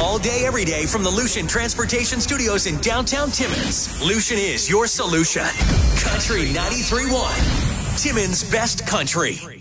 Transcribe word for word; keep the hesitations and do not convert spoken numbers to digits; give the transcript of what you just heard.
all day, every day from the Lucian Transportation Studios in downtown Timmins. Lucian is your solution. Country ninety-three point one. Timmins' best country.